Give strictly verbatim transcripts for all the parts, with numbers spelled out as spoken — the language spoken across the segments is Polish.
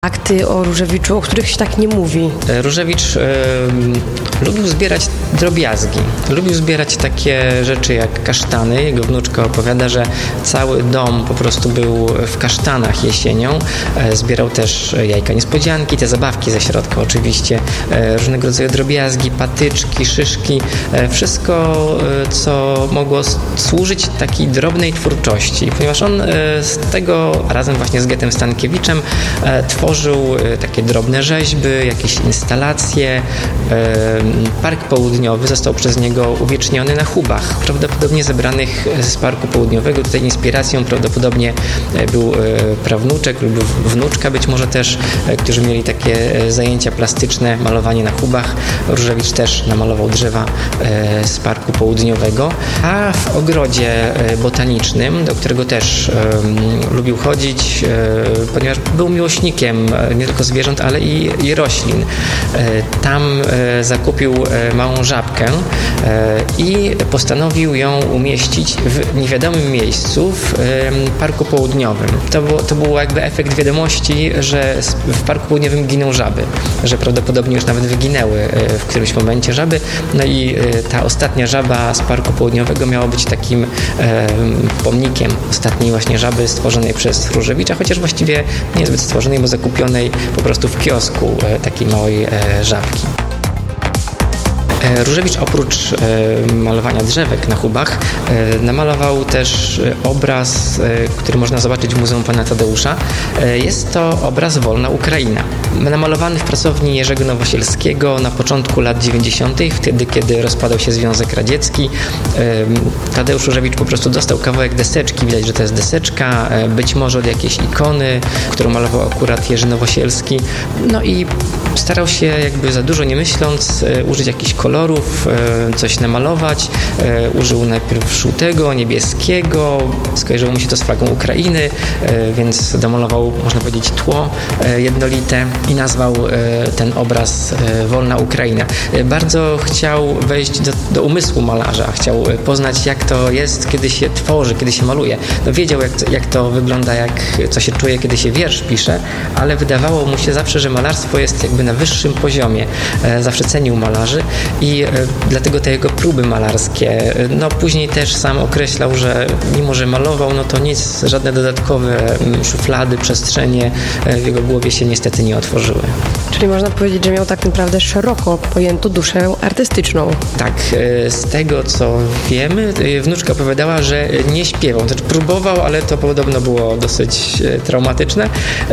Akty o Różewiczu, o których się tak nie mówi. Różewicz y, lubił zbierać drobiazgi. Lubił zbierać takie rzeczy jak kasztany. Jego wnuczka opowiada, że cały dom po prostu był w kasztanach jesienią. E, zbierał też jajka niespodzianki, te zabawki ze środka oczywiście, e, różnego rodzaju drobiazgi, patyczki, szyszki. E, wszystko, e, co mogło służyć takiej drobnej twórczości. Ponieważ on e, z tego razem właśnie z Getem Stankiewiczem e, tworzył Tworzył takie drobne rzeźby, jakieś instalacje. Park Południowy został przez niego uwieczniony na hubach, prawdopodobnie zebranych z Parku Południowego. Tutaj inspiracją prawdopodobnie był prawnuczek lub wnuczka być może też, którzy mieli takie zajęcia plastyczne, malowanie na hubach. Różewicz też namalował drzewa z Parku Południowego. A w ogrodzie botanicznym, do którego też lubił chodzić, ponieważ był miłośnikiem nie tylko zwierząt, ale i, i roślin. Tam zakupił małą żabkę i postanowił ją umieścić w niewiadomym miejscu w Parku Południowym. To, było, to był jakby efekt wiadomości, że w Parku Południowym giną żaby, że prawdopodobnie już nawet wyginęły w którymś momencie żaby. No i ta ostatnia żaba z Parku Południowego miała być takim pomnikiem ostatniej właśnie żaby stworzonej przez Różewicza, chociaż właściwie niezbyt stworzonej, bo zakupionej po prostu w kiosku takiej małej żabki. Różewicz oprócz malowania drzewek na hubach namalował też obraz, który można zobaczyć w Muzeum Pana Tadeusza. Jest to obraz Wolna Ukraina. Namalowany w pracowni Jerzego Nowosielskiego na początku lat dziewięćdziesiątych, wtedy kiedy rozpadał się Związek Radziecki. Tadeusz Różewicz po prostu dostał kawałek deseczki, widać, że to jest deseczka, być może od jakiejś ikony, którą malował akurat Jerzy Nowosielski. No i starał się jakby za dużo nie myśląc użyć jakichś kolorów, coś namalować. Użył najpierw żółtego, niebieskiego, skojarzyło mu się to z flagą Ukrainy, więc domalował, można powiedzieć, tło jednolite i nazwał ten obraz Wolna Ukraina. Bardzo chciał wejść do, do umysłu malarza, chciał poznać, jak to jest, kiedy się tworzy, kiedy się maluje. No, wiedział, jak, jak to wygląda, jak, co się czuje, kiedy się wiersz pisze, ale wydawało mu się zawsze, że malarstwo jest jakby na wyższym poziomie. Zawsze cenił malarzy i dlatego te jego próby malarskie, no później też sam określał, że mimo, że malował, no to nic, żadne dodatkowe szuflady, przestrzenie w jego głowie się niestety nie otworzyły. Czyli można powiedzieć, że miał tak naprawdę szeroko pojętą duszę artystyczną. Tak, z tego co wiemy, wnuczka opowiadała, że nie śpiewał, znaczy próbował, ale to podobno było dosyć traumatyczne.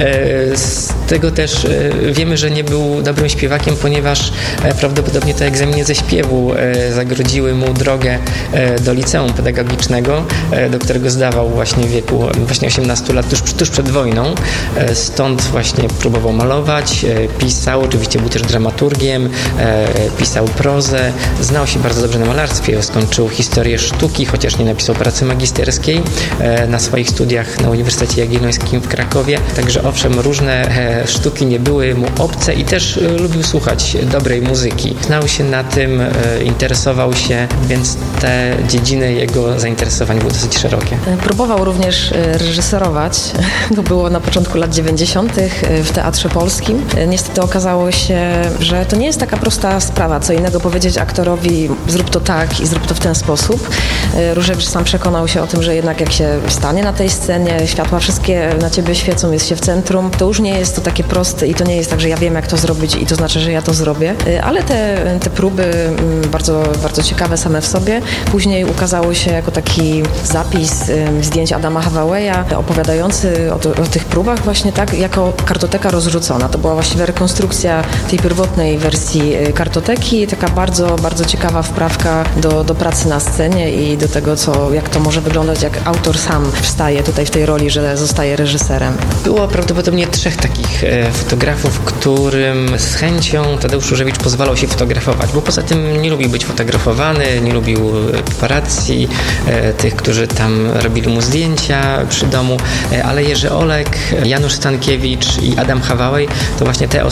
Z tego też wiemy, że nie był dobrym śpiewakiem, ponieważ prawdopodobnie te egzaminy ze śpiewu zagrodziły mu drogę do liceum pedagogicznego, do którego zdawał właśnie w wieku właśnie osiemnastu lat, tuż, tuż przed wojną. Stąd właśnie próbował malować, pisał, oczywiście był też dramaturgiem, pisał prozę, znał się bardzo dobrze na malarstwie, skończył historię sztuki, chociaż nie napisał pracy magisterskiej na swoich studiach na Uniwersytecie Jagiellońskim w Krakowie. Także owszem, różne sztuki nie były mu obce i też lubił słuchać dobrej muzyki. Znał się na tym, interesował się, więc te dziedziny jego zainteresowań były dosyć szerokie. Próbował również reżyserować. To było na początku lat dziewięćdziesiątych w Teatrze Polskim. Niestety okazało się, że to nie jest taka prosta sprawa. Co innego powiedzieć aktorowi, zrób to tak i zrób to w ten sposób. Różewicz sam przekonał się o tym, że jednak jak się stanie na tej scenie, światła wszystkie na ciebie świecą, jest się w centrum, to już nie jest to takie proste i to nie jest tak, że ja wiem, jak to zrobić i to znaczy, że ja to zrobię. Ale te, te próby bardzo, bardzo ciekawe same w sobie. Później ukazało się jako taki zapis zdjęć Adama Hawaweja opowiadający o, to, o tych próbach właśnie tak, jako kartoteka rozrzucona. To była właściwie rekonstrukcja tej pierwotnej wersji kartoteki, taka bardzo, bardzo ciekawa wprawka do, do pracy na scenie i do tego, co, jak to może wyglądać, jak autor sam wstaje tutaj w tej roli, że zostaje reżyserem. Było prawdopodobnie trzech takich fotografów, którym z chęcią Tadeusz Różewicz pozwalał się fotografować, bo poza tym nie lubił być fotografowany, nie lubił paparazzi, tych, którzy tam robili mu zdjęcia przy domu, ale Jerzy Olek, Janusz Stankiewicz i Adam Hawawej to właśnie te osoby,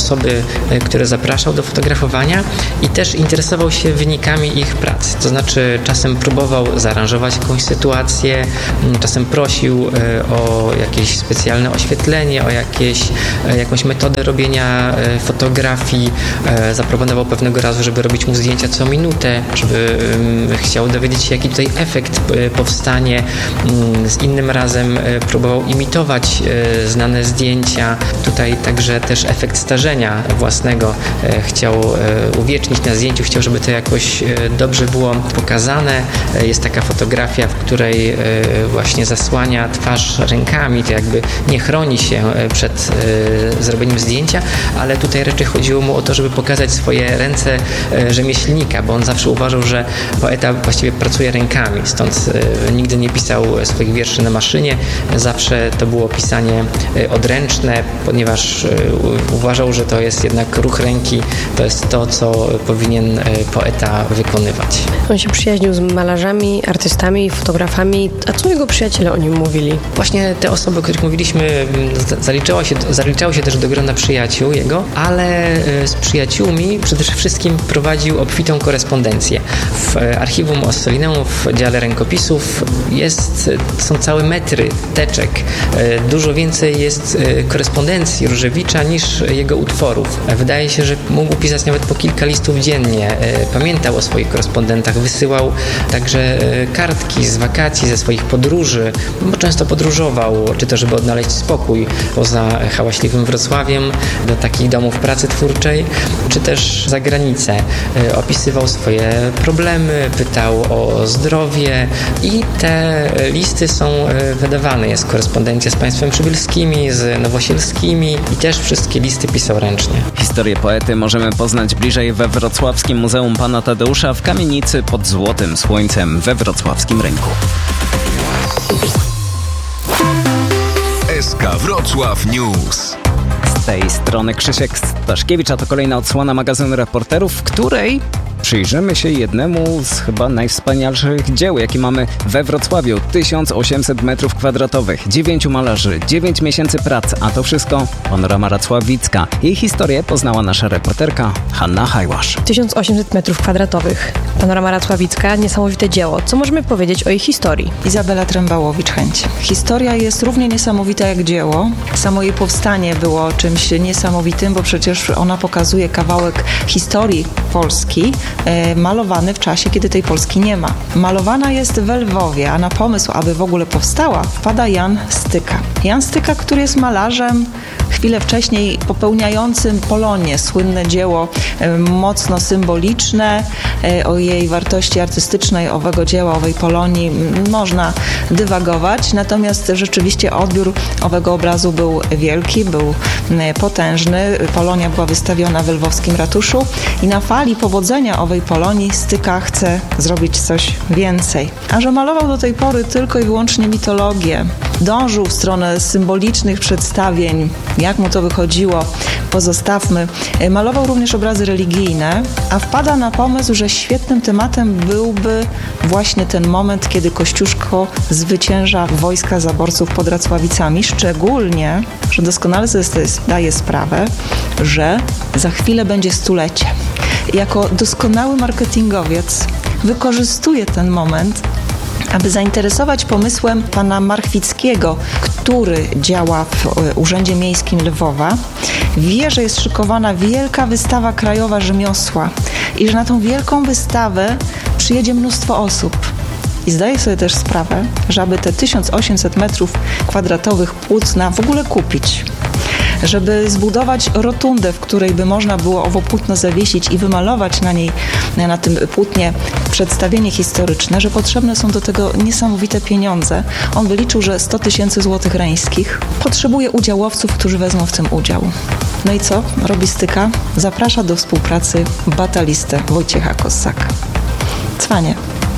osoby, które zapraszał do fotografowania i też interesował się wynikami ich prac. To znaczy czasem próbował zaaranżować jakąś sytuację, czasem prosił o jakieś specjalne oświetlenie, o jakieś, jakąś metodę robienia fotografii. Zaproponował pewnego razu, żeby robić mu zdjęcia co minutę, żeby chciał dowiedzieć się, jaki tutaj efekt powstanie. Z innym razem próbował imitować znane zdjęcia. Tutaj także też efekt starzenia własnego chciał uwiecznić na zdjęciu, chciał, żeby to jakoś dobrze było pokazane. Jest taka fotografia, w której właśnie zasłania twarz rękami, to jakby nie chroni się przed zrobieniem zdjęcia, ale tutaj raczej chodziło mu o to, żeby pokazać swoje ręce rzemieślnika, bo on zawsze uważał, że poeta właściwie pracuje rękami, stąd nigdy nie pisał swoich wierszy na maszynie, zawsze to było pisanie odręczne, ponieważ uważał, że to jest jednak ruch ręki, to jest to, co powinien poeta wykonywać. On się przyjaźnił z malarzami, artystami, fotografami. A co jego przyjaciele o nim mówili? Właśnie te osoby, o których mówiliśmy, zaliczało się, zaliczało się też do grona przyjaciół jego, ale z przyjaciółmi przede wszystkim prowadził obfitą korespondencję. W archiwum Ossolineum w dziale rękopisów jest, są całe metry teczek. Dużo więcej jest korespondencji Różewicza niż jego utworów. Wydaje się, że mógł pisać nawet po kilka listów dziennie. Pamiętał o swoich korespondentach, wysyłał także kartki z wakacji, ze swoich podróży, bo często podróżował, czy to żeby odnaleźć spokój poza hałaśliwym Wrocławiem, do takich domów pracy twórczej, czy też za granicę. Opisywał swoje problemy, pytał o zdrowie i te listy są wydawane. Jest korespondencja z państwem przybylskimi, z nowosielskimi i też wszystkie listy pisał ręcznie. Historię poety możemy poznać bliżej we Wrocławskim Muzeum Pana Tadeusza w kamienicy pod Złotym Słońcem we Wrocławskim Rynku. S K Wrocław News. Z tej strony Krzysiek Staszkiewicz, a to kolejna odsłona magazynu Reporterów, w której przyjrzymy się jednemu z chyba najwspanialszych dzieł, jakie mamy we Wrocławiu. tysiąc osiemset metrów kwadratowych, dziewięciu malarzy, dziewięć miesięcy prac, a to wszystko Panorama Racławicka. Jej historię poznała nasza reporterka Hanna Hajłasz. tysiąc osiemset metrów kwadratowych. Panorama Racławicka, niesamowite dzieło. Co możemy powiedzieć o jej historii? Izabela Trębałowicz-Chęć. Historia jest równie niesamowita jak dzieło. Samo jej powstanie było czymś niesamowitym, bo przecież ona pokazuje kawałek historii Polski, malowany w czasie, kiedy tej Polski nie ma. Malowana jest w Lwowie, a na pomysł, aby w ogóle powstała, wpada Jan Styka. Jan Styka, który jest malarzem, chwilę wcześniej popełniającym Polonię, słynne dzieło mocno symboliczne. O jej wartości artystycznej owego dzieła, owej Polonii można dywagować, natomiast rzeczywiście odbiór owego obrazu był wielki, był potężny. Polonia była wystawiona w lwowskim ratuszu i na fali powodzenia owej Polonii Styka chce zrobić coś więcej. A że malował do tej pory tylko i wyłącznie mitologię, dążył w stronę symbolicznych przedstawień, jak mu to wychodziło, pozostawmy. Malował również obrazy religijne, a wpada na pomysł, że świetnym tematem byłby właśnie ten moment, kiedy Kościuszko zwycięża wojska zaborców pod Racławicami, szczególnie, że doskonale sobie zdaje sprawę, że za chwilę będzie stulecie. Jako doskonały marketingowiec wykorzystuje ten moment, aby zainteresować pomysłem pana Marchwickiego, który działa w Urzędzie Miejskim Lwowa. Wie, że jest szykowana wielka wystawa krajowa rzemiosła i że na tą wielką wystawę przyjedzie mnóstwo osób. I zdaje sobie też sprawę, że aby te tysiąc osiemset metrów kwadratowych płótna w ogóle kupić, żeby zbudować rotundę, w której by można było owo płótno zawiesić i wymalować na niej, na tym płótnie przedstawienie historyczne, że potrzebne są do tego niesamowite pieniądze. On wyliczył, że sto tysięcy złotych reńskich. Potrzebuje udziałowców, którzy wezmą w tym udział. No i co? Robi Styka? Zaprasza do współpracy batalistę Wojciecha Kossaka. Cwanie.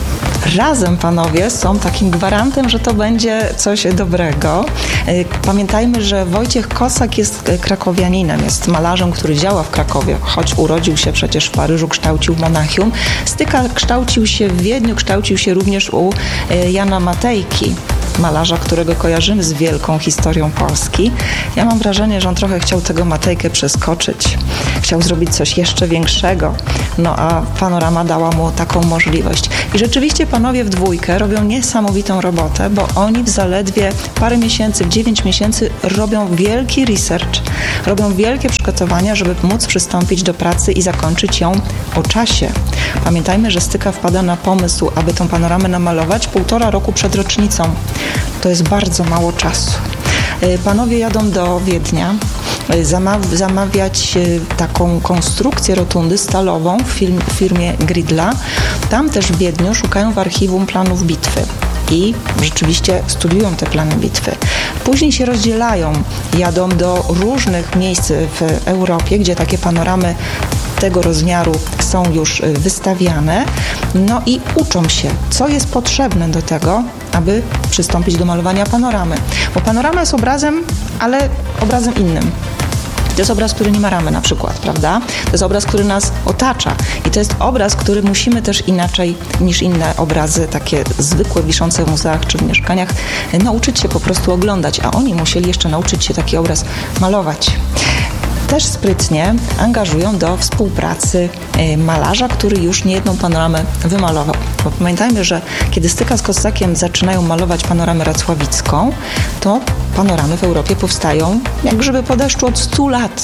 Razem panowie są takim gwarantem, że to będzie coś dobrego. Pamiętajmy, że Wojciech Kossak jest krakowianinem, jest malarzem, który działa w Krakowie, choć urodził się przecież w Paryżu, kształcił w Monachium. Styka kształcił się w Wiedniu, kształcił się również u Jana Matejki. malarza, którego kojarzymy z wielką historią Polski. Ja mam wrażenie, że on trochę chciał tego Matejkę przeskoczyć. Chciał zrobić coś jeszcze większego. No a Panorama dała mu taką możliwość. I rzeczywiście panowie w dwójkę robią niesamowitą robotę, bo oni w zaledwie parę miesięcy, w dziewięć miesięcy robią wielki research, robią wielkie przygotowania, żeby móc przystąpić do pracy i zakończyć ją o czasie. Pamiętajmy, że Styka wpada na pomysł, aby tą panoramę namalować półtora roku przed rocznicą. To jest bardzo mało czasu. Panowie jadą do Wiednia zamaw- zamawiać taką konstrukcję rotundy stalową w, firm- w firmie Gridla. Tam też w Wiedniu szukają w archiwum planów bitwy i rzeczywiście studiują te plany bitwy. Później się rozdzielają, jadą do różnych miejsc w Europie, gdzie takie panoramy tego rozmiaru są już wystawiane, no i uczą się, co jest potrzebne do tego, aby przystąpić do malowania panoramy. Bo panorama jest obrazem, ale obrazem innym. To jest obraz, który nie ma ramy na przykład, prawda? To jest obraz, który nas otacza i to jest obraz, który musimy też inaczej niż inne obrazy, takie zwykłe, wiszące w muzeach czy w mieszkaniach, nauczyć się po prostu oglądać, a oni musieli jeszcze nauczyć się taki obraz malować. Też sprytnie angażują do współpracy malarza, który już niejedną panoramę wymalował. Bo pamiętajmy, że kiedy Styka z Kossakiem zaczynają malować panoramę racławicką, to panoramy w Europie powstają jak grzyby po deszczu od stu lat.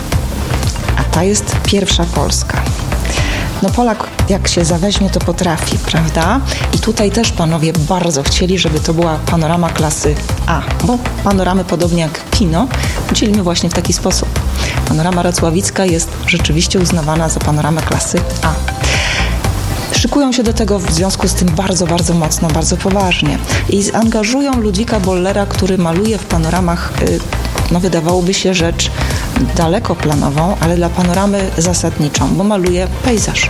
A ta jest pierwsza polska. No Polak jak się zaweźmie, to potrafi, prawda? I tutaj też panowie bardzo chcieli, żeby to była panorama klasy A, bo panoramy, podobnie jak kino, dzielimy właśnie w taki sposób. Panorama racławicka jest rzeczywiście uznawana za panoramę klasy A. Szykują się do tego w związku z tym bardzo, bardzo mocno, bardzo poważnie. I zaangażują Ludwika Bollera, który maluje w panoramach, no wydawałoby się rzecz dalekoplanową, ale dla panoramy zasadniczą, bo maluje pejzaż.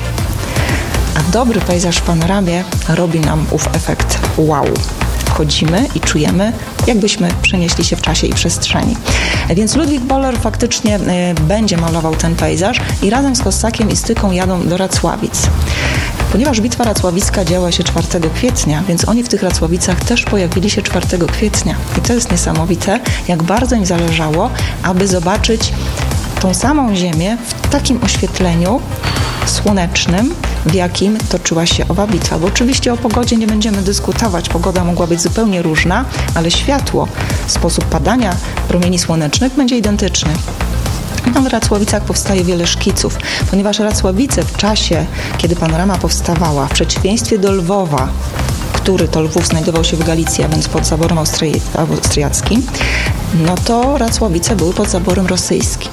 A dobry pejzaż w panoramie robi nam ów efekt wow. Wchodzimy i czujemy, jakbyśmy przenieśli się w czasie i przestrzeni. Więc Ludwik Boller faktycznie y, będzie malował ten pejzaż i razem z Kossakiem i Styką jadą do Racławic. Ponieważ bitwa racławicka działa się czwartego kwietnia, więc oni w tych Racławicach też pojawili się czwartego kwietnia. I to jest niesamowite, jak bardzo im zależało, aby zobaczyć tą samą ziemię w takim oświetleniu słonecznym, w jakim toczyła się owa bitwa. Bo oczywiście o pogodzie nie będziemy dyskutować, pogoda mogła być zupełnie różna, ale światło, sposób padania promieni słonecznych będzie identyczny. Tam w Racławicach powstaje wiele szkiców, ponieważ Racławice w czasie, kiedy panorama powstawała, w przeciwieństwie do Lwowa, który to Lwów znajdował się w Galicji, a więc pod zaborem austry- austriackim, no to Racławice były pod zaborem rosyjskim.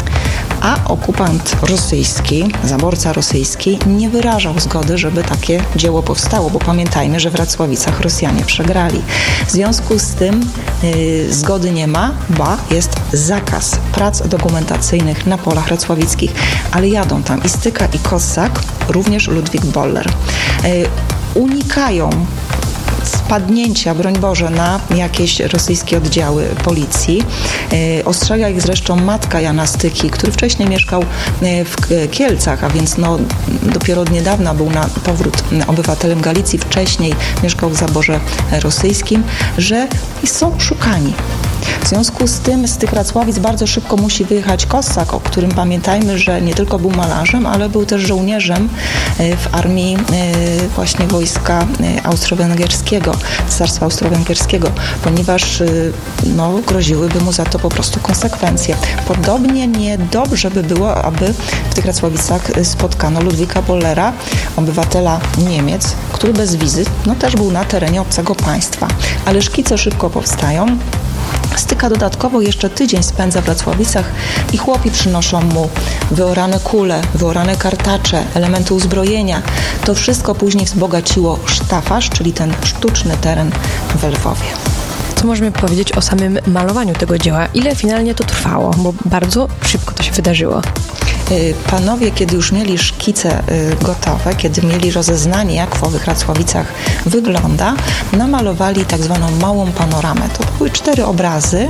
A okupant rosyjski, zaborca rosyjski nie wyrażał zgody, żeby takie dzieło powstało, bo pamiętajmy, że w Racławicach Rosjanie przegrali. W związku z tym yy, zgody nie ma, ba, jest zakaz prac dokumentacyjnych na polach racławickich, ale jadą tam i Styka, i Kossak, również Ludwik Boller. Yy, unikają spadnięcia, broń Boże, na jakieś rosyjskie oddziały policji. Yy, ostrzega ich zresztą matka Jana Styki, który wcześniej mieszkał yy, w Kielcach, a więc no, dopiero od niedawna był na powrót obywatelem Galicji, wcześniej mieszkał w zaborze rosyjskim, że są szukani. W związku z tym z tych Racławic bardzo szybko musi wyjechać Kossak, o którym pamiętajmy, że nie tylko był malarzem, ale był też żołnierzem w armii właśnie wojska austro-węgierskiego, Cesarstwa Austro-Węgierskiego, ponieważ no, groziłyby mu za to po prostu konsekwencje. Podobnie niedobrze by było, aby w tych Racławicach spotkano Ludwika Bollera, obywatela Niemiec, który bez wizy no, też był na terenie obcego państwa. Ale szkice szybko powstają. Styka dodatkowo jeszcze tydzień spędza w Racławicach i chłopi przynoszą mu wyorane kule, wyorane kartacze, elementy uzbrojenia. To wszystko później wzbogaciło sztafaż, czyli ten sztuczny teren w Lwowie. Co możemy powiedzieć o samym malowaniu tego dzieła? Ile finalnie to trwało? Bo bardzo szybko to się wydarzyło. Panowie, kiedy już mieli szkice gotowe, kiedy mieli rozeznanie, jak w owych Racławicach wygląda, namalowali tak zwaną małą panoramę. To były cztery obrazy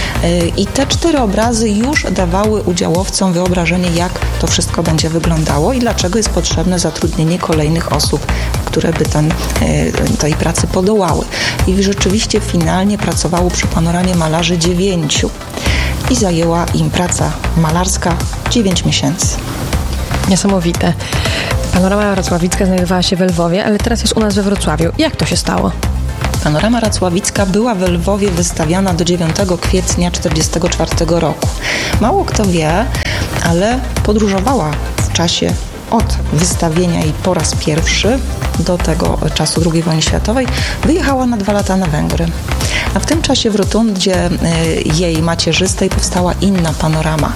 i te cztery obrazy już dawały udziałowcom wyobrażenie, jak to wszystko będzie wyglądało i dlaczego jest potrzebne zatrudnienie kolejnych osób, które by ten, tej pracy podołały. I rzeczywiście finalnie pracowało przy panoramie malarzy dziewięciu i zajęła im praca malarska dziewięć miesięcy. Niesamowite. Panorama Racławicka znajdowała się w Lwowie, ale teraz jest u nas we Wrocławiu. Jak to się stało? Panorama Racławicka była w Lwowie wystawiana do dziewiątego kwietnia tysiąc dziewięćset czterdziestego czwartego roku. Mało kto wie, ale podróżowała w czasie od wystawienia jej po raz pierwszy do tego czasu drugiej wojny światowej, wyjechała na dwa lata na Węgry. A w tym czasie w Rotundzie jej macierzystej powstała inna panorama.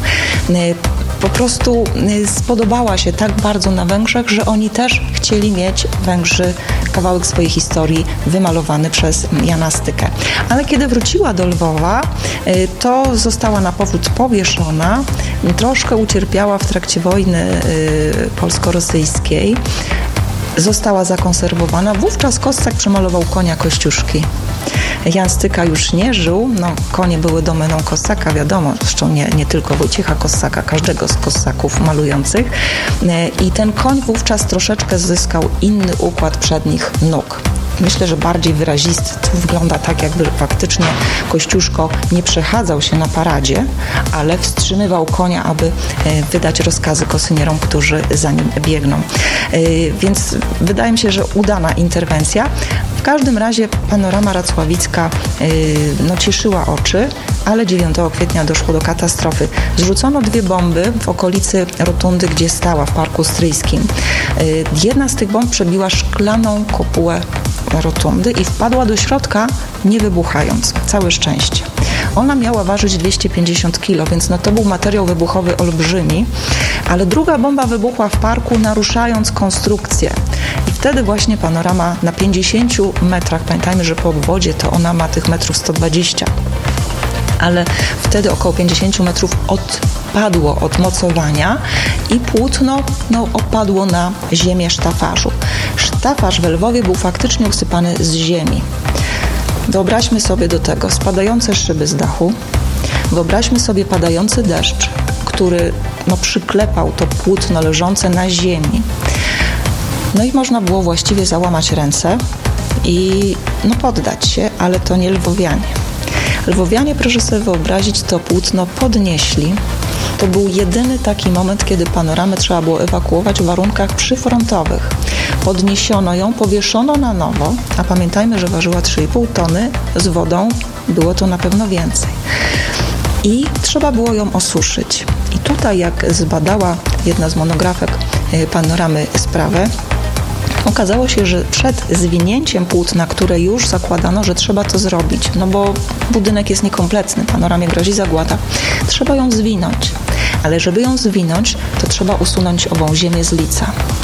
Po prostu spodobała się tak bardzo na Węgrzech, że oni też chcieli mieć Węgrzy kawałek swojej historii wymalowany przez Jana Stykę. Ale kiedy wróciła do Lwowa, to została na powrót powieszona, troszkę ucierpiała w trakcie wojny polsko-rosyjskiej, została zakonserwowana. Wówczas Kossak przemalował konia Kościuszki. Jan Styka już nie żył, no konie były domeną Kossaka, wiadomo, zresztą nie, nie tylko Wojciecha Kossaka, każdego z Kossaków malujących. I ten koń wówczas troszeczkę zyskał inny układ przednich nóg. Myślę, że bardziej wyrazisty. To wygląda tak, jakby faktycznie Kościuszko nie przechadzał się na paradzie, ale wstrzymywał konia, aby wydać rozkazy kosynierom, którzy za nim biegną. Więc wydaje mi się, że udana interwencja. W każdym razie panorama racławicka no, cieszyła oczy, ale dziewiątego kwietnia doszło do katastrofy. Zrzucono dwie bomby w okolicy rotundy, gdzie stała, w Parku Stryjskim. Jedna z tych bomb przebiła szklaną kopułę rotundy i wpadła do środka, nie wybuchając. Całe szczęście. Ona miała ważyć dwieście pięćdziesiąt kilo, więc no to był materiał wybuchowy olbrzymi, ale druga bomba wybuchła w parku, naruszając konstrukcję. I wtedy właśnie panorama na pięćdziesięciu metrach, pamiętajmy, że po obwodzie to ona ma tych metrów sto dwadzieścia, ale wtedy około pięćdziesiąt metrów odpadło od mocowania i płótno no, opadło na ziemię sztafarzu. Sztafarz w Lwowie był faktycznie usypany z ziemi. Wyobraźmy sobie do tego spadające szyby z dachu, wyobraźmy sobie padający deszcz, który no, przyklepał to płótno leżące na ziemi. No i można było właściwie załamać ręce i no, poddać się, ale to nie lwowianie. Lwowianie, proszę sobie wyobrazić, to płótno podnieśli. To był jedyny taki moment, kiedy panoramę trzeba było ewakuować w warunkach przyfrontowych. Podniesiono ją, powieszono na nowo, a pamiętajmy, że ważyła trzy i pół tony, z wodą było to na pewno więcej. I trzeba było ją osuszyć. I tutaj, jak zbadała jedna z monografek panoramy sprawę, okazało się, że przed zwinięciem płótna, które już zakładano, że trzeba to zrobić, no bo budynek jest niekompletny, panoramie grozi zagłada, trzeba ją zwinąć. Ale żeby ją zwinąć, to trzeba usunąć ową ziemię z lica.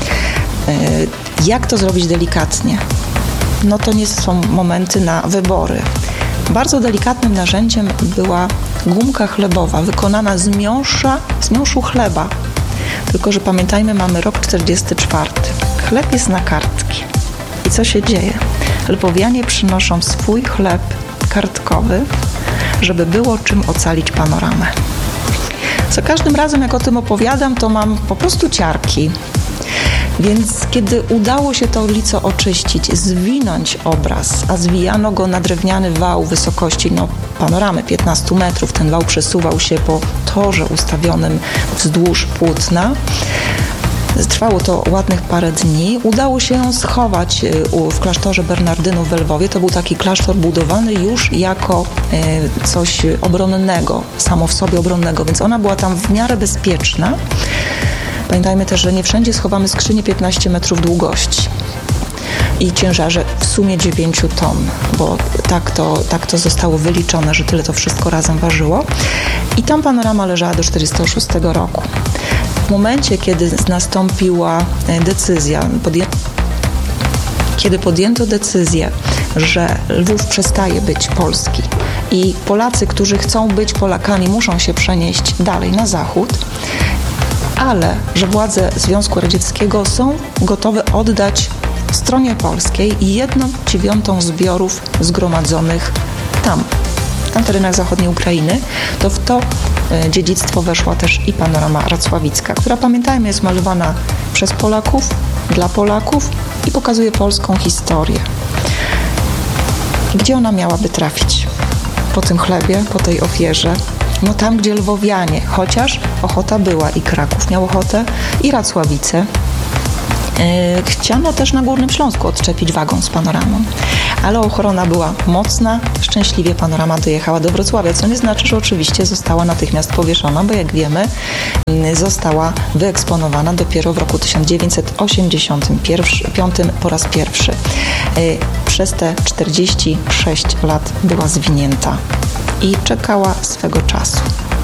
Jak to zrobić delikatnie? No to nie są momenty na wybory. Bardzo delikatnym narzędziem była gumka chlebowa, wykonana z miąższa, z miąższu chleba. Tylko że pamiętajmy, mamy rok czterdziesty czwarty. Chleb jest na kartki. I co się dzieje? Lwowianie przynoszą swój chleb kartkowy, żeby było czym ocalić panoramę. Za każdym razem, jak o tym opowiadam, to mam po prostu ciarki. Więc kiedy udało się to lico oczyścić, zwinąć obraz, a zwijano go na drewniany wał wysokości no, panoramy piętnaście metrów, ten wał przesuwał się po torze ustawionym wzdłuż płótna, trwało to ładnych parę dni. Udało się ją schować w klasztorze Bernardynów w Lwowie. To był taki klasztor budowany już jako coś obronnego, samo w sobie obronnego, więc ona była tam w miarę bezpieczna. Pamiętajmy też, że nie wszędzie schowamy skrzynię piętnaście metrów długości i ciężarze w sumie dziewięć ton, bo tak to, tak to zostało wyliczone, że tyle to wszystko razem ważyło. I tam panorama leżała do czterdziestego szóstego roku. W momencie, kiedy nastąpiła decyzja, podję... kiedy podjęto decyzję, że Lwów przestaje być polski i Polacy, którzy chcą być Polakami, muszą się przenieść dalej na zachód, ale że władze Związku Radzieckiego są gotowe oddać stronie polskiej jedną dziewiątą zbiorów zgromadzonych tam, na terenach zachodniej Ukrainy, to w to dziedzictwo weszła też i panorama racławicka, która, pamiętajmy, jest malowana przez Polaków, dla Polaków i pokazuje polską historię. Gdzie ona miałaby trafić? Po tym chlebie, po tej ofierze? No tam, gdzie lwowianie, chociaż ochota była i Kraków miał ochotę, i Racławice. Chciano też na Górnym Śląsku odczepić wagon z panoramą, ale ochrona była mocna. Szczęśliwie panorama dojechała do Wrocławia, co nie znaczy, że oczywiście została natychmiast powieszona, bo jak wiemy, została wyeksponowana dopiero w roku tysiąc dziewięćset osiemdziesiątym piątym po raz pierwszy. Przez te czterdzieści sześć lat była zwinięta i czekała swego czasu.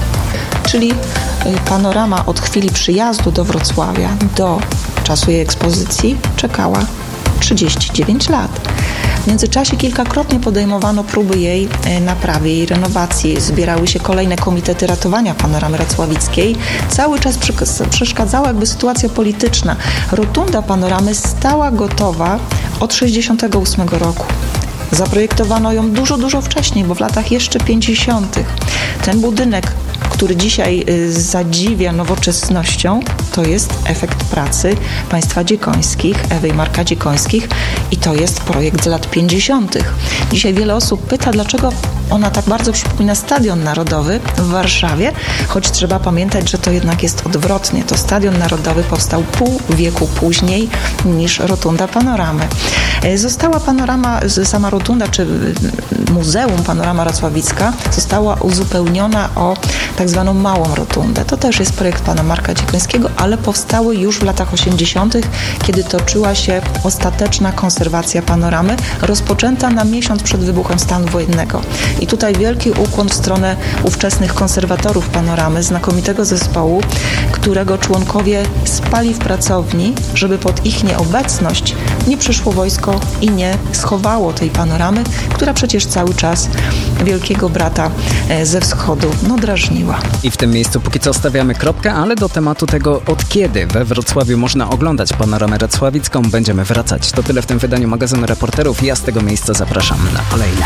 Czyli panorama od chwili przyjazdu do Wrocławia do czasu jej ekspozycji czekała trzydzieści dziewięć lat. W międzyczasie kilkakrotnie podejmowano próby jej naprawy, jej renowacji. Zbierały się kolejne komitety ratowania panoramy racławickiej. Cały czas przeszkadzała jakby sytuacja polityczna. Rotunda panoramy stała gotowa od sześćdziesiątego ósmego roku. Zaprojektowano ją dużo, dużo wcześniej, bo w latach jeszcze pięćdziesiątych. Ten budynek, który dzisiaj zadziwia nowoczesnością, to jest efekt pracy państwa Dziekońskich, Ewy i Marka Dziekońskich, i to jest projekt z lat pięćdziesiątych. Dzisiaj wiele osób pyta, dlaczego ona tak bardzo przypomina Stadion Narodowy w Warszawie, choć trzeba pamiętać, że to jednak jest odwrotnie. To Stadion Narodowy powstał pół wieku później niż Rotunda Panoramy. Została panorama, sama rotunda, czy Muzeum Panorama Racławicka została uzupełniona o tak zwaną małą rotundę. To też jest projekt pana Marka Dziekońskiego, ale powstały już w latach osiemdziesiątych, kiedy toczyła się ostateczna konserwacja panoramy, rozpoczęta na miesiąc przed wybuchem stanu wojennego. I tutaj wielki ukłon w stronę ówczesnych konserwatorów panoramy, znakomitego zespołu, którego członkowie spali w pracowni, żeby pod ich nieobecność nie przyszło wojsko i nie schowało tej panoramy, która przecież cały czas wielkiego brata ze wschodu no drażniła. I w tym miejscu póki co stawiamy kropkę, ale do tematu tego, od kiedy we Wrocławiu można oglądać panoramę racławicką, będziemy wracać. To tyle w tym wydaniu magazynu Reporterów. Ja z tego miejsca zapraszam na kolejne.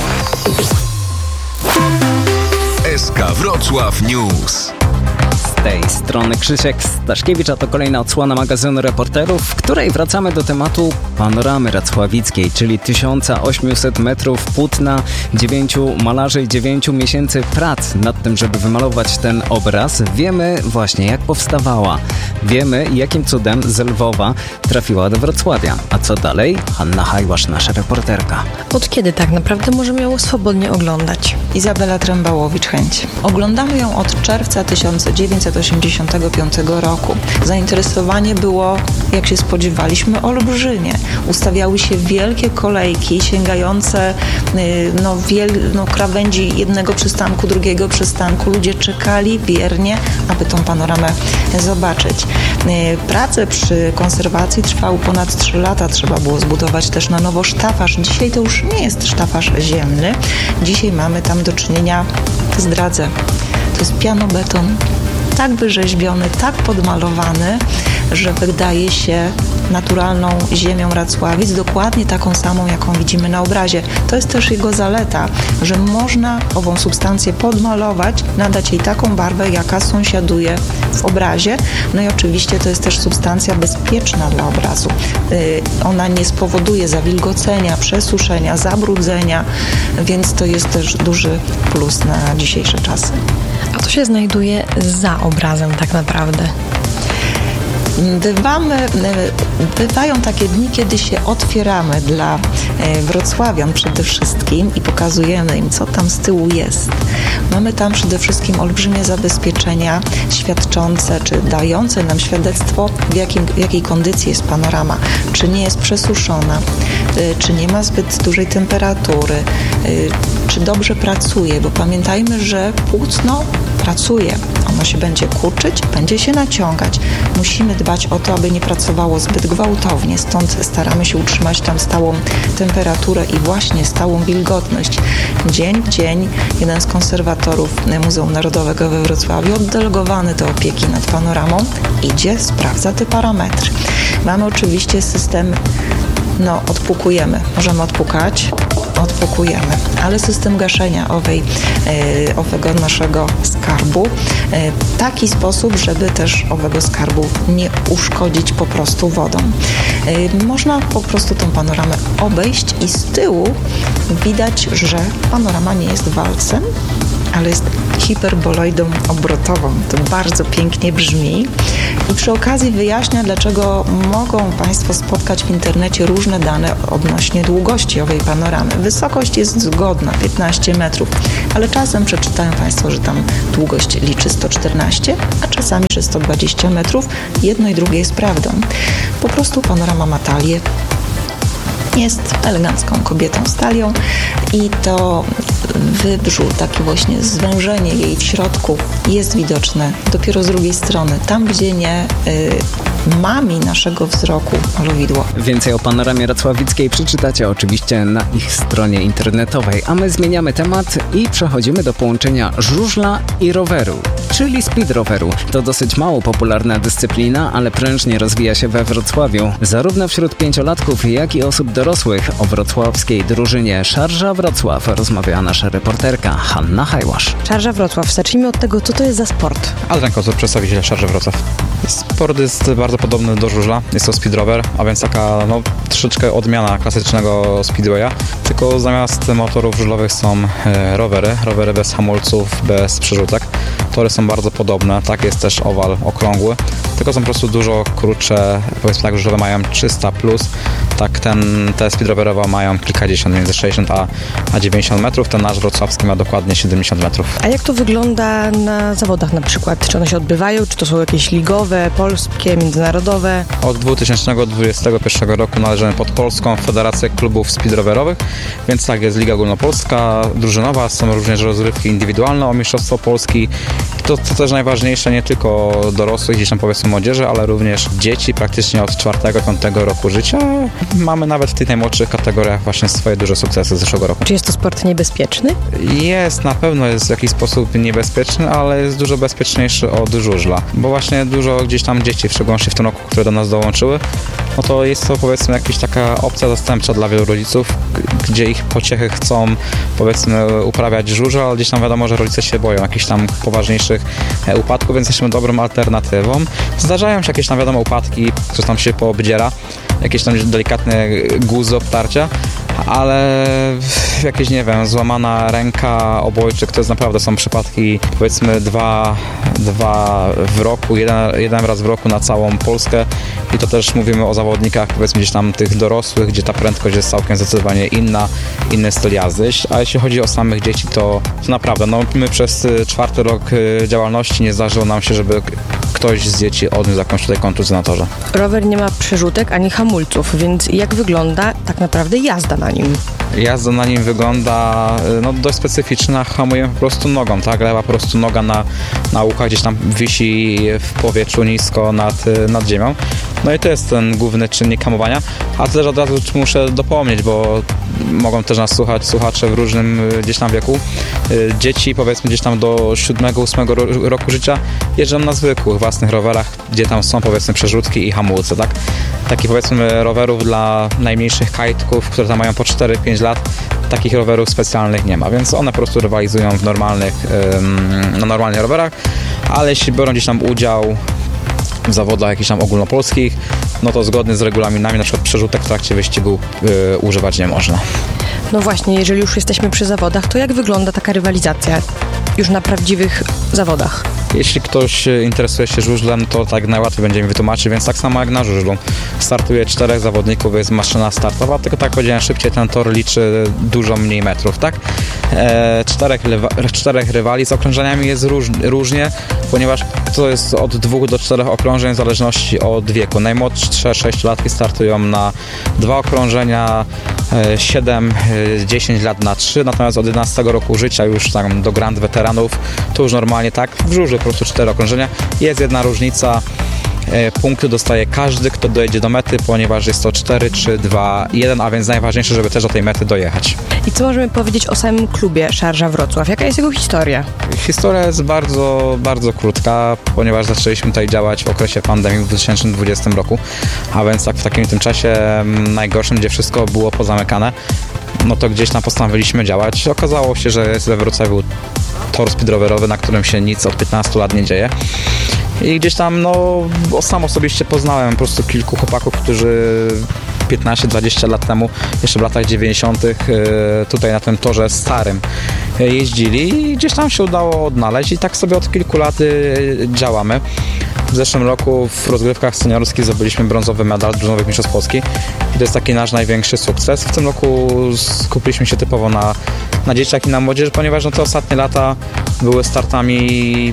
S K Wrocław News. Z tej strony Krzysiek Staszkiewicz, a to kolejna odsłona magazynu Reporterów, w której wracamy do tematu panoramy racławickiej, czyli tysiąc osiemset metrów płótna, dziewięciu malarzy i dziewięciu miesięcy prac nad tym, żeby wymalować ten obraz. Wiemy właśnie, jak powstawała. Wiemy, jakim cudem z Lwowa trafiła do Wrocławia. A co dalej? Hanna Hajłasz, nasza reporterka. Od kiedy tak naprawdę możemy ją swobodnie oglądać? Izabela Trembałowicz-Chęć. Oglądamy ją od czerwca tysiąc dziewięćset osiemdziesiątego piątego roku. Zainteresowanie było, jak się spodziewaliśmy, olbrzymie. Ustawiały się wielkie kolejki sięgające no, wiel, no, krawędzi jednego przystanku, drugiego przystanku. Ludzie czekali biernie, aby tą panoramę zobaczyć. Prace przy konserwacji trwały ponad trzy lata. Trzeba było zbudować też na nowo sztafaż. Dzisiaj to już nie jest sztafaż ziemny. Dzisiaj mamy tam do czynienia, zdradzę, to jest pianobeton, tak wyrzeźbiony, tak podmalowany, że wydaje się naturalną ziemią Racławic, dokładnie taką samą, jaką widzimy na obrazie. To jest też jego zaleta, że można ową substancję podmalować, nadać jej taką barwę, jaka sąsiaduje w obrazie. No i oczywiście to jest też substancja bezpieczna dla obrazu. Yy, ona nie spowoduje zawilgocenia, przesuszenia, zabrudzenia, więc to jest też duży plus na dzisiejsze czasy. A co się znajduje za obrazem tak naprawdę? Bywamy, bywają takie dni, kiedy się otwieramy dla wrocławian przede wszystkim i pokazujemy im, co tam z tyłu jest. Mamy tam przede wszystkim olbrzymie zabezpieczenia świadczące, czy dające nam świadectwo, w, jakim, w jakiej kondycji jest panorama. Czy nie jest przesuszona, czy nie ma zbyt dużej temperatury, czy dobrze pracuje, bo pamiętajmy, że płótno pracuje. Ono się będzie kurczyć, będzie się naciągać. Musimy dbać o to, aby nie pracowało zbyt gwałtownie, stąd staramy się utrzymać tam stałą temperaturę i właśnie stałą wilgotność. Dzień w dzień jeden z konserwatorów Muzeum Narodowego we Wrocławiu, oddelegowany do opieki nad panoramą, idzie, sprawdza te parametry. Mamy oczywiście system, no odpukujemy, możemy odpukać, odpukujemy, ale system gaszenia owej, e, owego naszego skarbu e, w taki sposób, żeby też owego skarbu nie uszkodzić po prostu wodą. E, można po prostu tą panoramę obejść i z tyłu widać, że panorama nie jest walcem, ale jest hiperboloidą obrotową. To bardzo pięknie brzmi i przy okazji wyjaśnia, dlaczego mogą Państwo spotkać w internecie różne dane odnośnie długości owej panoramy. Wysokość jest zgodna, piętnaście metrów, ale czasem przeczytają Państwo, że tam długość liczy sto czternaście, a czasami, że sto dwadzieścia metrów. Jedno i drugie jest prawdą. Po prostu panorama ma talię. Jest elegancką kobietą z talią i to wybrzu, takie właśnie zwężenie jej w środku jest widoczne dopiero z drugiej strony, tam gdzie nie y, mami naszego wzroku malowidło. Więcej o panoramie racławickiej przeczytacie oczywiście na ich stronie internetowej, a my zmieniamy temat i przechodzimy do połączenia żużla i roweru, czyli speed roweru. To dosyć mało popularna dyscyplina, ale prężnie rozwija się we Wrocławiu, zarówno wśród pięciolatków, jak i osób dorosłych. O wrocławskiej drużynie Szarża Wrocław rozmawiała nasza reporterka Hanna Hajłasz. Szarża Wrocław. Zacznijmy od tego, co to jest za sport. Adrian Kozor, przedstawiciel Szarży Wrocław. Sport jest bardzo podobny do żużla. Jest to speed rower, a więc taka no, troszeczkę odmiana klasycznego speedwaya. Tylko zamiast motorów żużlowych są e, rowery. Rowery bez hamulców, bez przerzutek. Tory są bardzo podobne. Tak, jest też owal okrągły. Tylko są po prostu dużo krótsze. Powiedzmy tak, żużlowe mają trzysta plus. Tak, ten, te speedrowerowe mają kilkadziesiąt, między sześćdziesiąt a, a dziewięćdziesiąt metrów. Ten nasz wrocławski ma dokładnie siedemdziesiąt metrów. A jak to wygląda na zawodach na przykład? Czy one się odbywają? Czy to są jakieś ligowe, polskie, międzynarodowe? Od dwa tysiące dwudziestego pierwszego roku należymy pod Polską Federację Klubów Speedrowerowych, więc tak, jest Liga Ogólnopolska, drużynowa, są również rozgrywki indywidualne o Mistrzostwo Polski. To, to też najważniejsze, nie tylko dorosłych, gdzieś tam powiedzmy młodzieży, ale również dzieci praktycznie od czwartego piątego roku życia. Mamy nawet w tych najmłodszych kategoriach właśnie swoje duże sukcesy z zeszłego roku. Czy jest to sport niebezpieczny? Jest, na pewno jest w jakiś sposób niebezpieczny, ale jest dużo bezpieczniejszy od żużla, bo właśnie dużo gdzieś tam dzieci, w szczególności w tym roku, które do nas dołączyły, no to jest to powiedzmy jakaś taka opcja zastępcza dla wielu rodziców, gdzie ich pociechy chcą powiedzmy uprawiać żużel, ale gdzieś tam wiadomo, że rodzice się boją jakichś tam poważniejszych upadków, więc jesteśmy dobrą alternatywą. Zdarzają się jakieś tam wiadomo upadki, coś tam się poobdziera, jakieś tam delikatne guzy, obtarcia, ale jakieś, nie wiem, złamana ręka, obojczyk, to jest naprawdę są przypadki powiedzmy dwa, dwa w roku, jeden, jeden raz w roku na całą Polskę i to też mówimy o zawodnikach powiedzmy gdzieś tam tych dorosłych, gdzie ta prędkość jest całkiem zdecydowanie inna, inny styl jazdy, a jeśli chodzi o samych dzieci, to, to naprawdę, no my przez czwarty rok działalności nie zdarzyło nam się, żeby ktoś z dzieci odniósł jakąś tutaj kontuzję na torze. Rower nie ma przerzutek ani hamulców, więc jak wygląda tak naprawdę jazda na nim? Jazda na nim wygląda no, dość specyficzna, hamujemy po prostu nogą, tak? Lewa po prostu noga na, na łukach gdzieś tam wisi w powietrzu nisko nad, nad ziemią. No i to jest ten główny czynnik hamowania, a też od razu muszę dopomnieć, bo mogą też nas słuchać słuchacze w różnym gdzieś tam wieku. Dzieci powiedzmy gdzieś tam do siódmego, ósmego roku życia jeżdżą na zwykłych własnych rowerach, gdzie tam są powiedzmy przerzutki i hamulce, tak? Takich powiedzmy rowerów dla najmniejszych kajtków, które tam mają po cztery pięć lat, takich rowerów specjalnych nie ma, więc one po prostu rywalizują w normalnych, na normalnych rowerach, ale jeśli biorą gdzieś tam udział w zawodach jakichś tam ogólnopolskich, no to zgodnie z regulaminami na przykład przerzutek w trakcie wyścigu yy, używać nie można. No właśnie, jeżeli już jesteśmy przy zawodach, to jak wygląda taka rywalizacja już na prawdziwych zawodach? Jeśli ktoś interesuje się żużlem, to tak najłatwiej będzie mi wytłumaczyć, więc tak samo jak na żużlu. Startuje czterech zawodników, jest maszyna startowa, tylko tak powiedziałem szybciej, ten tor liczy dużo mniej metrów, tak? E, czterech, czterech rywali z okrążeniami jest róż, różnie, ponieważ to jest od dwóch do czterech okrążeń w zależności od wieku. Najmłodsze sześciolatki startują na dwa okrążenia, siedem dziesięć lat na trzy, natomiast od jedenastego roku życia już tam do grand weteranów to już normalnie tak, w żużlu po prostu cztery okrążenia. Jest jedna różnica, punkty dostaje każdy, kto dojedzie do mety, ponieważ jest to cztery, trzy, dwa, jeden, a więc najważniejsze, żeby też do tej mety dojechać. I co możemy powiedzieć o samym klubie Szarża Wrocław? Jaka jest jego historia? Historia jest bardzo, bardzo krótka, ponieważ zaczęliśmy tutaj działać w okresie pandemii w dwa tysiące dwudziestym roku, a więc tak w takim tym czasie najgorszym, gdzie wszystko było pozamykane, no to gdzieś tam postanowiliśmy działać. Okazało się, że jest we Wrocławiu tor speedrowerowy, na którym się nic od piętnastu lat nie dzieje. I gdzieś tam, no, sam osobiście poznałem po prostu kilku chłopaków, którzy piętnaście dwadzieścia lat temu, jeszcze w latach dziewięćdziesiątych tutaj na tym torze starym jeździli i gdzieś tam się udało odnaleźć i tak sobie od kilku lat działamy. W zeszłym roku w rozgrywkach seniorskich zdobyliśmy brązowy medal brązowych mistrzostw Polski i to jest taki nasz największy sukces. W tym roku skupiliśmy się typowo na, na dzieciach i na młodzieży, ponieważ no, te ostatnie lata były startami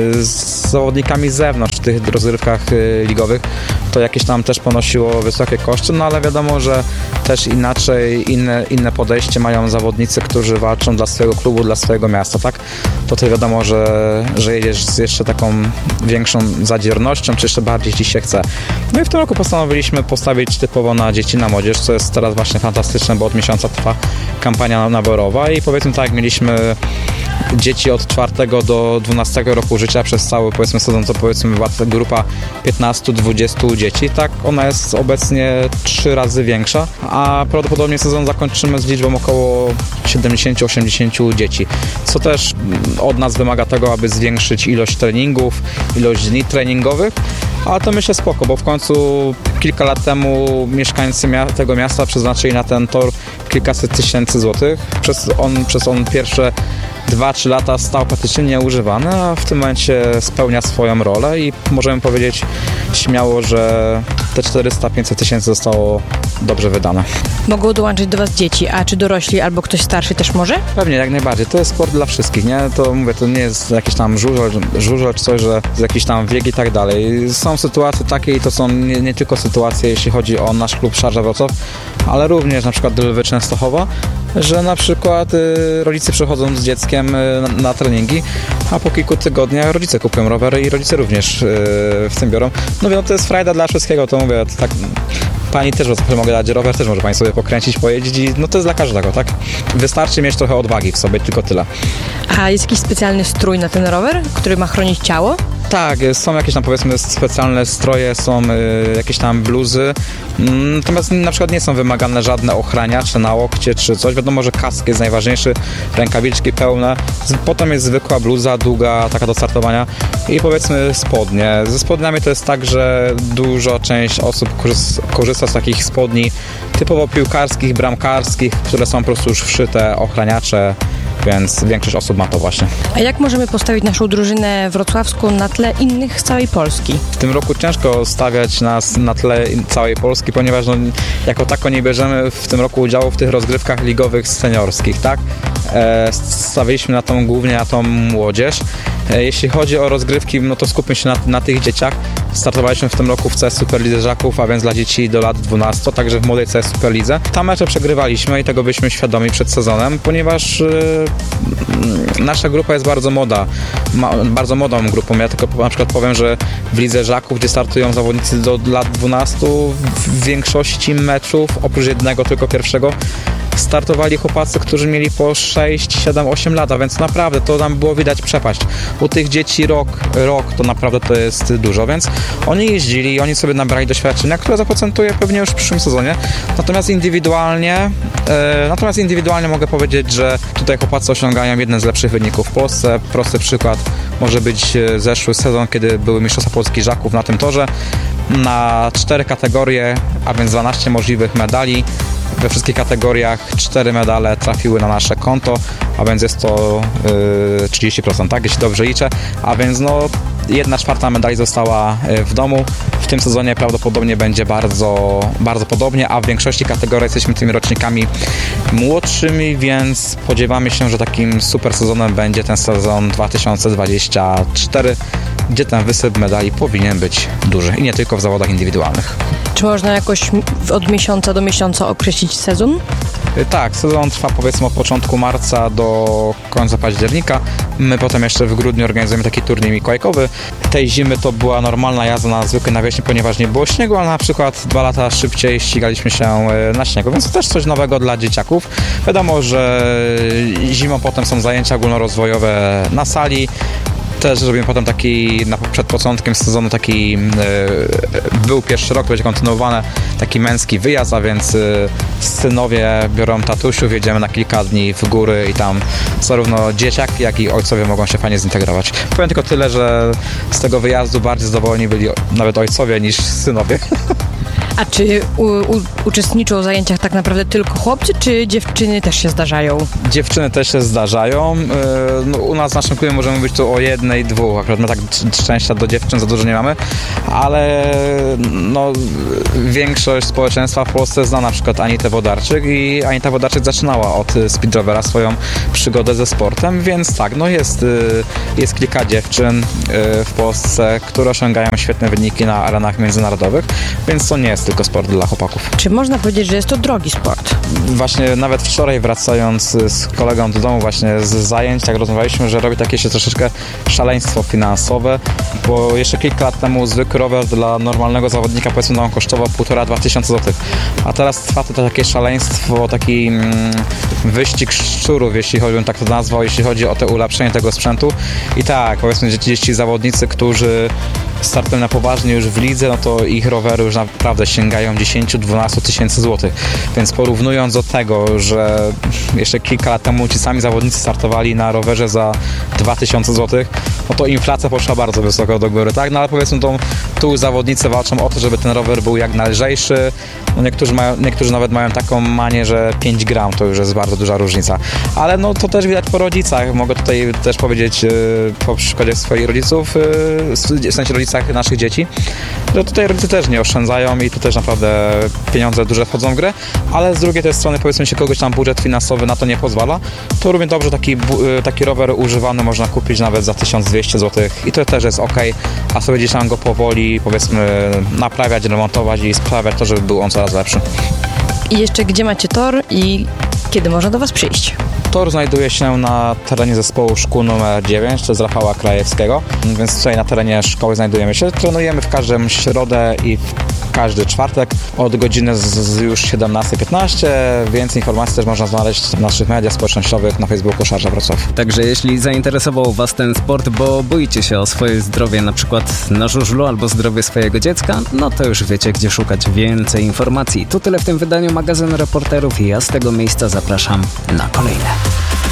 z zawodnikami z zewnątrz w tych rozgrywkach ligowych. To jakieś tam też ponosiło wysokie koszty, no ale wiadomo, że też inaczej, inne, inne podejście mają zawodnicy, którzy walczą dla swojego klubu, dla swojego miasta, tak? To to wiadomo, że, że jedziesz z jeszcze taką większą zadziornością, czy jeszcze bardziej ci się chce. No i w tym roku postanowiliśmy postawić typowo na dzieci, na młodzież, co jest teraz właśnie fantastyczne, bo od miesiąca trwa kampania naborowa i powiedzmy tak, jak mieliśmy dzieci od czwartego do dwunastego roku życia przez cały, powiedzmy, sezon, to powiedzmy była ta grupa piętnaście dwadzieścia dzieci, tak, ona jest obecnie trzy razy większa, a prawdopodobnie sezon zakończymy z liczbą około siedemdziesiąt osiemdziesiąt dzieci, co też od nas wymaga tego, aby zwiększyć ilość treningów, ilość dni treningowych, ale to myślę spoko, bo w końcu kilka lat temu mieszkańcy mia- tego miasta przeznaczyli na ten tor kilkaset tysięcy złotych. Przez on, przez on pierwsze dwa trzy lata stał praktycznie nieużywany, a w tym momencie spełnia swoją rolę i możemy powiedzieć śmiało, że te czterysta pięćset tysięcy zostało dobrze wydane. Mogą dołączyć do Was dzieci, a czy dorośli albo ktoś starszy też może? Pewnie, jak najbardziej. To jest sport dla wszystkich, nie? To mówię, to nie jest jakiś tam żużel, żużel czy coś, że jest jakiś tam wiek i tak dalej. Są sytuacje takie i to są nie, nie tylko sytuacje, jeśli chodzi o nasz klub Szarża Wrocław, ale również na przykład Lwy Częstochowa, że na przykład y, rodzice przychodzą z dzieckiem y, na, na treningi, a po kilku tygodniach rodzice kupują rowery i rodzice również y, w tym biorą. No wiem, to jest frajda dla wszystkiego, to mówię, to tak pani też mogę dać rower, też może pani sobie pokręcić, pojeździć i no to jest dla każdego, tak? Wystarczy mieć trochę odwagi w sobie, tylko tyle. A jest jakiś specjalny strój na ten rower, który ma chronić ciało? Tak, są jakieś tam powiedzmy specjalne stroje, są y, jakieś tam bluzy, natomiast na przykład nie są wymagane żadne ochraniacze na łokcie czy coś. Wiadomo, że kask jest najważniejszy, rękawiczki pełne, potem jest zwykła bluza, długa, taka do startowania i powiedzmy spodnie. Ze spodniami to jest tak, że duża część osób korzysta z takich spodni typowo piłkarskich, bramkarskich, które są po prostu już wszyte ochraniacze, więc większość osób ma to właśnie. A jak możemy postawić naszą drużynę wrocławską na tle innych z całej Polski? W tym roku ciężko stawiać nas na tle całej Polski, ponieważ no, jako tako nie bierzemy w tym roku udziału w tych rozgrywkach ligowych seniorskich, tak? E, stawiliśmy na tą głównie na tą młodzież. E, jeśli chodzi o rozgrywki, no to skupmy się na, na tych dzieciach. Startowaliśmy w tym roku w C S Superlidze Żaków, a więc dla dzieci do lat dwunastu, także w młodej C S Superlidze. Tam mecze przegrywaliśmy i tego byliśmy świadomi przed sezonem, ponieważ e, nasza grupa jest bardzo młoda, ma, bardzo młodą grupą. Ja tylko na przykład powiem, że w Lidze Żaków, gdzie startują zawodnicy do lat dwunastu, w większości meczów, oprócz jednego, tylko pierwszego, startowali chłopacy, którzy mieli po sześć, siedem, osiem lat, a więc naprawdę to tam było widać przepaść. U tych dzieci rok, rok to naprawdę to jest dużo, więc oni jeździli i oni sobie nabrali doświadczenia, które zaprocentuje pewnie już w przyszłym sezonie. Natomiast indywidualnie, e, natomiast indywidualnie mogę powiedzieć, że tutaj chłopacy osiągają jeden z lepszych wyników w Polsce. Prosty przykład może być zeszły sezon, kiedy były Mistrzostwa Polski Żaków na tym torze. Na cztery kategorie, a więc dwanaście możliwych medali, we wszystkich kategoriach cztery medale trafiły na nasze konto, a więc jest to yy, trzydzieści procent, tak, jeśli dobrze liczę, a więc no jedna czwarta medali została w domu. W tym sezonie prawdopodobnie będzie bardzo, bardzo podobnie, a w większości kategorii jesteśmy tymi rocznikami młodszymi, więc spodziewamy się, że takim super sezonem będzie ten sezon dwa tysiące dwudziesty czwarty, gdzie ten wysyp medali powinien być duży i nie tylko w zawodach indywidualnych. Czy można jakoś od miesiąca do miesiąca określić sezon? Tak, sezon trwa powiedzmy od początku marca do końca października. My potem jeszcze w grudniu organizujemy taki turniej mikołajkowy. Tej zimy to była normalna jazda na zwykłej nawierzchni, ponieważ nie było śniegu, ale na przykład dwa lata szybciej ścigaliśmy się na śniegu, więc to też coś nowego dla dzieciaków. Wiadomo, że zimą potem są zajęcia ogólnorozwojowe na sali. Też robimy potem taki, na, przed początkiem sezonu taki, yy, był pierwszy rok, to będzie kontynuowany, taki męski wyjazd, a więc yy, synowie biorą tatusiów, jedziemy na kilka dni w góry i tam zarówno dzieciaki, jak i ojcowie mogą się fajnie zintegrować. Powiem tylko tyle, że z tego wyjazdu bardziej zadowoleni byli nawet ojcowie niż synowie. A czy u, u, uczestniczą w zajęciach tak naprawdę tylko chłopcy, czy dziewczyny też się zdarzają? Dziewczyny też się zdarzają. No, u nas w naszym klubie możemy być tu o jednej, dwóch. Akurat my tak szczęścia do dziewczyn za dużo nie mamy, ale no, większość społeczeństwa w Polsce zna na przykład Anitę Wodarczyk i Anita Wodarczyk zaczynała od speedrovera swoją przygodę ze sportem, więc tak, no jest, jest kilka dziewczyn w Polsce, które osiągają świetne wyniki na arenach międzynarodowych, więc to nie jest tylko sport dla chłopaków. Czy można powiedzieć, że jest to drogi sport? Właśnie nawet wczoraj wracając z kolegą do domu właśnie z zajęć, tak rozmawialiśmy, że robi takie się troszeczkę szaleństwo finansowe, bo jeszcze kilka lat temu zwykły rower dla normalnego zawodnika powiedzmy nam kosztował półtora, dwa tysiące złotych, a teraz trwa to takie szaleństwo, taki mm, wyścig szczurów, jeśli chodzi, bym tak to nazwał, jeśli chodzi o te ulepszenie tego sprzętu. I tak, powiedzmy, że ci zawodnicy, którzy startują na poważnie już w lidze, no to ich rowery już naprawdę sięgają dziesięć do dwunastu tysięcy złotych. Więc porównując do tego, że jeszcze kilka lat temu ci sami zawodnicy startowali na rowerze za dwa tysiące złotych, no to inflacja poszła bardzo wysoko do góry, tak? No ale powiedzmy, to, tu zawodnicy walczą o to, żeby ten rower był jak nalżejszy. No niektórzy, mają, niektórzy nawet mają taką manię, że pięć gram to już jest bardzo duża różnica. Ale no to też widać po rodzicach. Mogę tutaj też powiedzieć yy, po przykładzie swoich rodziców, yy, w sensie rodzicach naszych dzieci, że tutaj rodzice też nie oszczędzają i tu też naprawdę pieniądze duże wchodzą w grę, ale z drugiej tej strony powiedzmy się kogoś tam budżet finansowy na to nie pozwala, to równie dobrze taki, taki rower używany można kupić nawet za tysiąc dwieście złotych i to też jest ok, a sobie gdzieś tam go powoli powiedzmy naprawiać, remontować i sprawiać to, żeby był on coraz lepszy. I jeszcze gdzie macie tor i kiedy można do Was przyjść? Tor znajduje się na terenie zespołu szkół numer dziewięć, to jest Rafała Krajewskiego, więc tutaj na terenie szkoły znajdujemy się. Trenujemy w każdą środę i w każdy czwartek od godziny z, z już siedemnasta piętnaście. Więcej informacji też można znaleźć w naszych mediach społecznościowych na Facebooku Szarża Wrocław. Także jeśli zainteresował Was ten sport, bo boicie się o swoje zdrowie, na przykład na żużlu albo zdrowie swojego dziecka, no to już wiecie, gdzie szukać więcej informacji. To tyle w tym wydaniu magazynu Reporterów i ja z tego miejsca zapraszam na kolejne.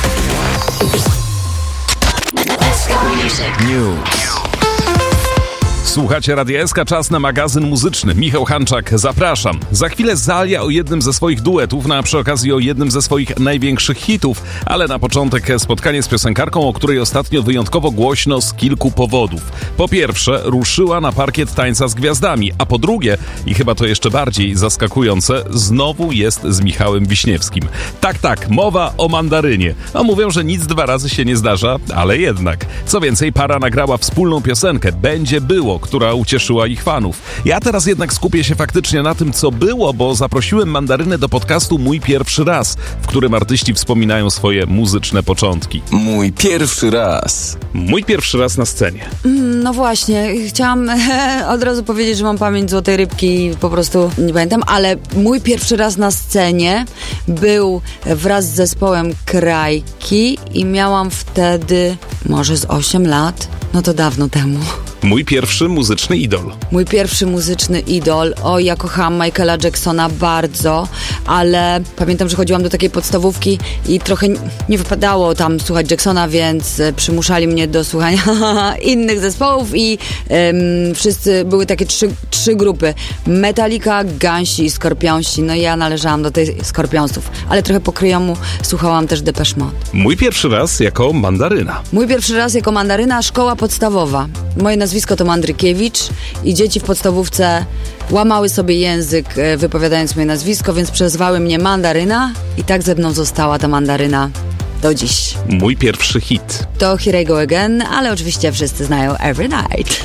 News. Słuchacie Radia S K, czas na magazyn muzyczny. Michał Hanczak, zapraszam. Za chwilę Zalia o jednym ze swoich duetów, no a przy okazji o jednym ze swoich największych hitów, ale na początek spotkanie z piosenkarką, o której ostatnio wyjątkowo głośno z kilku powodów. Po pierwsze, ruszyła na parkiet Tańca z Gwiazdami, a po drugie, i chyba to jeszcze bardziej zaskakujące, znowu jest z Michałem Wiśniewskim. Tak, tak, mowa o Mandarynie. A mówią, że nic dwa razy się nie zdarza, ale jednak. Co więcej, para nagrała wspólną piosenkę Będzie było, która ucieszyła ich fanów. Ja teraz jednak skupię się faktycznie na tym, co było, bo zaprosiłem Mandarynę do podcastu Mój Pierwszy Raz, w którym artyści wspominają swoje muzyczne początki. Mój pierwszy raz. Mój pierwszy raz na scenie. No właśnie, chciałam od razu powiedzieć, że mam pamięć złotej rybki i po prostu nie pamiętam, ale mój pierwszy raz na scenie był wraz z zespołem Krajki i miałam wtedy może z osiem lat, no to dawno temu. Mój pierwszy muzyczny idol. Mój pierwszy muzyczny idol. O, ja kochałam Michaela Jacksona bardzo, ale pamiętam, że chodziłam do takiej podstawówki i trochę nie wypadało tam słuchać Jacksona, więc przymuszali mnie do słuchania innych zespołów i um, wszyscy, były takie trzy, trzy grupy. Metallica, Gansi i Skorpionsi. No i ja należałam do tej Skorpionsów, ale trochę po kryjomu słuchałam też Depeche Mode. Mój pierwszy raz jako mandaryna. Mój pierwszy raz jako mandaryna, szkoła podstawowa. Moje nazwisko to Mandrykiewicz i dzieci w podstawówce łamały sobie język wypowiadając moje nazwisko, więc przezwały mnie Mandaryna i tak ze mną została ta Mandaryna do dziś. Mój pierwszy hit. To Here I Go Again, ale oczywiście wszyscy znają Every Night.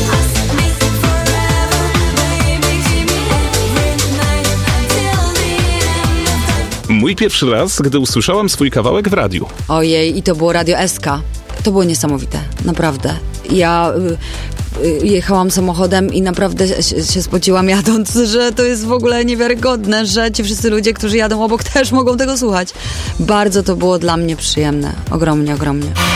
Mój pierwszy raz, gdy usłyszałam swój kawałek w radiu. Ojej, i to było Radio S K. To było niesamowite, naprawdę. Ja y, y, jechałam samochodem i naprawdę się, się spociłam jadąc, że to jest w ogóle niewiarygodne, że ci wszyscy ludzie, którzy jadą obok, też mogą tego słuchać. Bardzo to było dla mnie przyjemne. Ogromnie, ogromnie.